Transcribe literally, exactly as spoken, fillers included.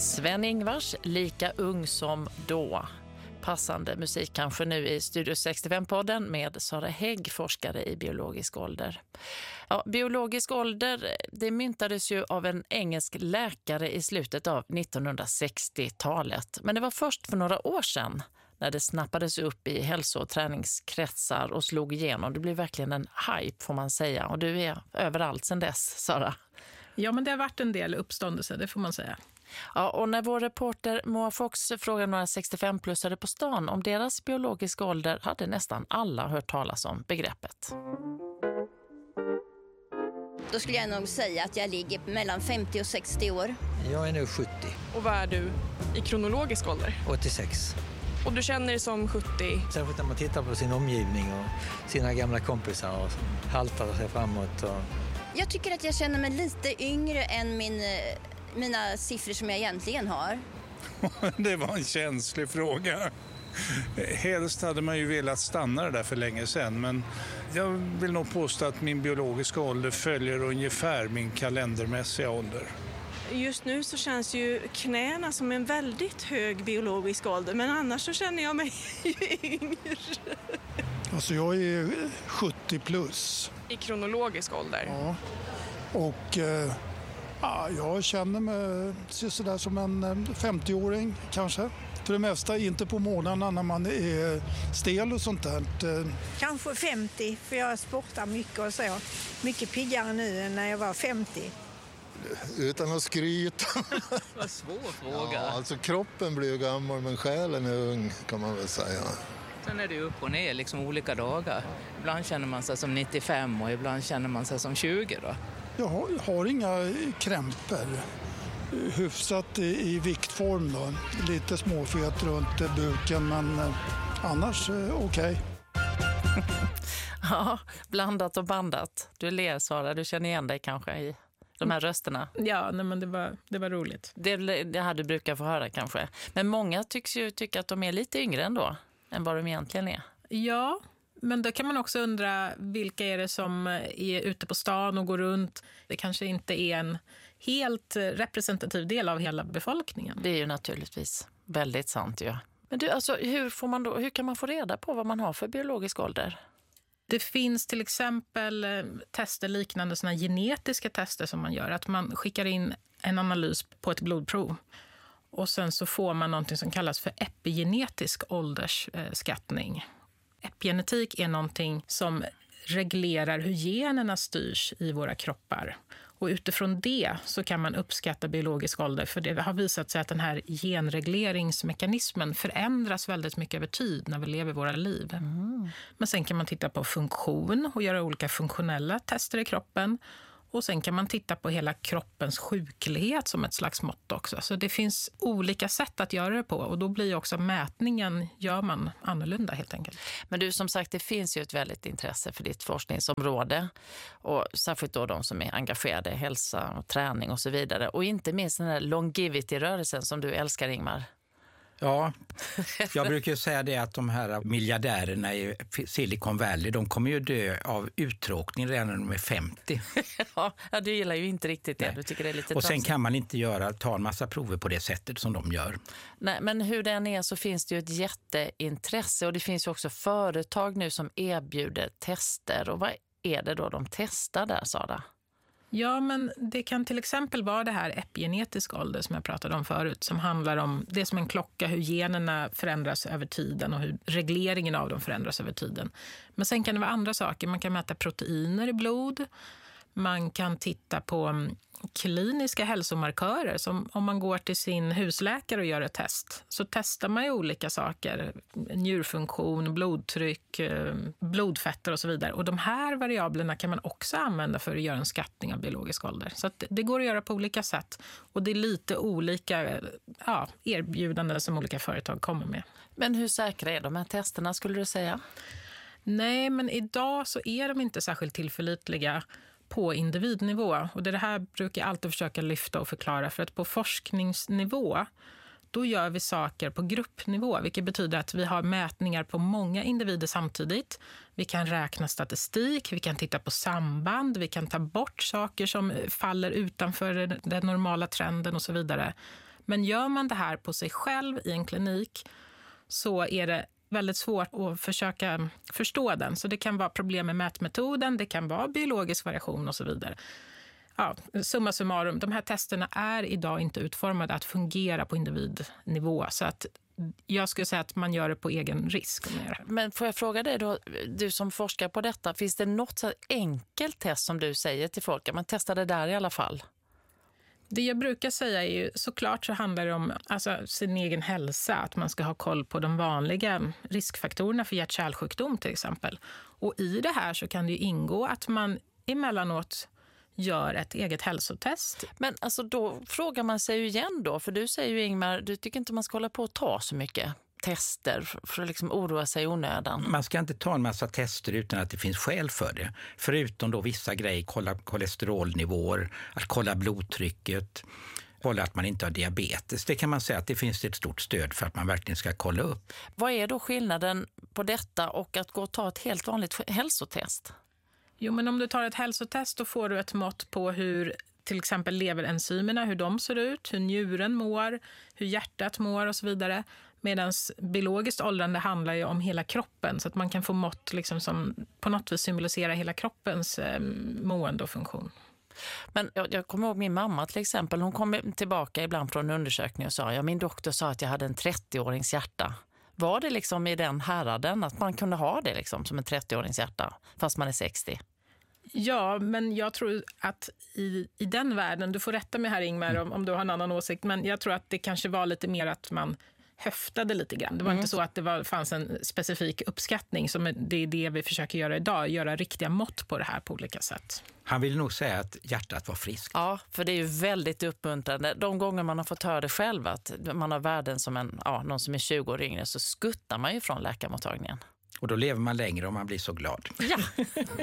Sven-Ingvars, lika ung som då. Passande musik kanske nu i Studio sextiofem-podden med Sara Hägg, forskare i biologisk ålder. Ja, biologisk ålder, det myntades ju av en engelsk läkare i slutet av nittonhundrasextiotalet. Men det var först för några år sedan när det snappades upp i hälso- och träningskretsar och slog igenom. Det blev verkligen en hype får man säga. Och du är överallt sedan dess, Sara. Ja, men det har varit en del uppståndelse, det får man säga. Ja, och när vår reporter Moa Fox frågade några sextiofem-plussare på stan om deras biologiska ålder hade nästan alla hört talas om begreppet. Då skulle jag nog säga att jag ligger mellan femtio och sextio år. Jag är nu sjuttio. Och vad är du i kronologisk ålder? åttiosex. Och du känner dig som sjuttio? Särskilt när man tittar på sin omgivning och sina gamla kompisar och haltar sig framåt. Och... Jag tycker att jag känner mig lite yngre än min... mina siffror som jag egentligen har. Det var en känslig fråga. Helst hade man ju velat stanna där för länge sedan, men jag vill nog påstå att min biologiska ålder följer ungefär min kalendermässiga ålder. Just nu så känns ju knäna som en väldigt hög biologisk ålder, men annars så känner jag mig yngre. Alltså jag är sjuttio plus. I kronologisk ålder? Ja, och... Eh... Ja, jag känner mig sådär som en femtio-åring kanske. För det mesta inte på morgnarna när man är stel och sånt där. Kanske femtio, för jag sportar mycket och så. Mycket piggare nu än när jag var femtio. Utan att skryta. Vad svår fråga. Ja, alltså kroppen blir ju gammal men själen är ung kan man väl säga. Sen är det upp och ner liksom olika dagar. Ibland känner man sig som nittiofem och ibland känner man sig som tjugo då. Jag har, har inga krämpor. Hyfsat i, i viktform då. Lite småfet runt buken men eh, annars eh, okej. Okay. Ja, blandat och bandat. Du ler, Sara, du känner igen dig kanske i de här rösterna. Ja, nej, men det var, det var roligt. Det, det här du brukar få höra kanske. Men många tycks ju tycka att de är lite yngre ändå än vad de egentligen är. Ja, men då kan man också undra vilka är det som är ute på stan och går runt. Det kanske inte är en helt representativ del av hela befolkningen. Det är ju naturligtvis väldigt sant ju. Men du, alltså, hur, får man då, hur kan man få reda på vad man har för biologisk ålder? Det finns till exempel tester liknande såna genetiska tester som man gör. Att man skickar in en analys på ett blodprov. Och sen så får man någonting som kallas för epigenetisk åldersskattning. Epigenetik är någonting som reglerar hur generna styrs i våra kroppar. Och utifrån det så kan man uppskatta biologisk ålder. För det har visat sig att den här genregleringsmekanismen förändras väldigt mycket över tid när vi lever våra liv. Mm. Men sen kan man titta på funktion och göra olika funktionella tester i kroppen. Och sen kan man titta på hela kroppens sjuklighet som ett slags mått också. Så det finns olika sätt att göra det på. Och då blir också mätningen, gör man annorlunda helt enkelt. Men du, som sagt, det finns ju ett väldigt intresse för ditt forskningsområde. Och särskilt då de som är engagerade i hälsa och träning och så vidare. Och inte minst den här longevity-rörelsen som du älskar, Ingmar. Ja, jag brukar säga det att de här miljardärerna i Silicon Valley, de kommer ju dö av uttråkning redan när de är femtio. Ja, du gillar ju inte riktigt det. Du tycker det är lite och sen tramsigt. kan man inte göra, ta en massa prover på det sättet som de gör. Nej, men hur den är så finns det ju ett jätteintresse och det finns ju också företag nu som erbjuder tester. Och vad är det då de testar där, Sara? Ja, men det kan till exempel vara det här epigenetisk ålder som jag pratade om förut, som handlar om det som en klocka, hur generna förändras över tiden och hur regleringen av dem förändras över tiden. Men sen kan det vara andra saker. Man kan mäta proteiner i blod. Man kan titta på kliniska hälsomarkörer. Som om man går till sin husläkare och gör ett test så testar man ju olika saker. Njurfunktion, blodtryck, blodfetter och så vidare. Och de här variablerna kan man också använda för att göra en skattning av biologisk ålder. Så att det går att göra på olika sätt. Och det är lite olika ja, erbjudanden som olika företag kommer med. Men hur säkra är de här testerna skulle du säga? Nej, men idag så är de inte särskilt tillförlitliga på individnivå. Och det här brukar jag alltid försöka lyfta och förklara. För att på forskningsnivå, då gör vi saker på gruppnivå. Vilket betyder att vi har mätningar på många individer samtidigt. Vi kan räkna statistik, vi kan titta på samband, vi kan ta bort saker som faller utanför den normala trenden och så vidare. Men gör man det här på sig själv i en klinik så är det väldigt svårt att försöka förstå den. Så det kan vara problem med mätmetoden, det kan vara biologisk variation och så vidare. Ja, summa summarum, de här testerna är idag inte utformade att fungera på individnivå. Så att jag skulle säga att man gör det på egen risk. Men får jag fråga dig då, du som forskar på detta, finns det något så enkelt test som du säger till folk att man testar det där i alla fall? Det jag brukar säga är ju, såklart så handlar det om alltså, sin egen hälsa, att man ska ha koll på de vanliga riskfaktorerna för hjärt-kärlsjukdom till exempel. Och i det här så kan det ju ingå att man emellanåt gör ett eget hälsotest. Men alltså då frågar man sig ju igen då, för du säger ju Ingmar, du tycker inte man ska hålla på och ta så mycket tester för att liksom oroa sig i onödan. Man ska inte ta en massa tester utan att det finns skäl för det. Förutom då vissa grejer, kolla kolesterolnivåer, att kolla blodtrycket, kolla att man inte har diabetes. Det kan man säga att det finns ett stort stöd för att man verkligen ska kolla upp. Vad är då skillnaden på detta och att gå och ta ett helt vanligt hälsotest? Jo, men om du tar ett hälsotest då får du ett mått på hur till exempel leverenzymerna, hur de ser ut, hur njuren mår, hur hjärtat mår och så vidare. Medan biologiskt åldrande handlar ju om hela kroppen så att man kan få mått liksom som på något vis symboliserar hela kroppens eh, mående och funktion. Men jag, jag kommer ihåg min mamma till exempel, hon kom tillbaka ibland från en undersökning och sa, ja min doktor sa att jag hade en trettio-årings hjärta. Var det liksom i den häraden att man kunde ha det liksom som en trettio-årings hjärta fast man är sextio? Ja, men jag tror att i, i den världen, du får rätta mig här Ingmar om, om du har en annan åsikt, men jag tror att det kanske var lite mer att man höftade lite grann. Det var mm. inte så att det var, fanns en specifik uppskattning som det är det vi försöker göra idag, göra riktiga mått på det här på olika sätt. Han vill nog säga att hjärtat var friskt. Ja, för det är ju väldigt uppmuntrande. De gånger man har fått höra det själv att man har värden som en, ja, någon som är tjugo år yngre så skuttar man ju från läkarmottagningen. Och då lever man längre om man blir så glad. Ja.